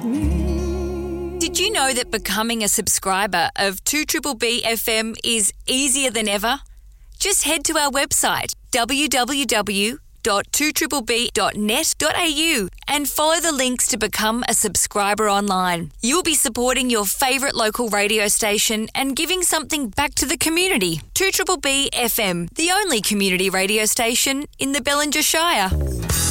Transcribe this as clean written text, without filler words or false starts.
Did you know that becoming a subscriber of 2BBB FM is easier than ever? Just head to our website, www.2BBB.net.au, and follow the links to become a subscriber online. You'll be supporting your favourite local radio station and giving something back to the community. 2BBB FM, the only community radio station in the Bellinger Shire.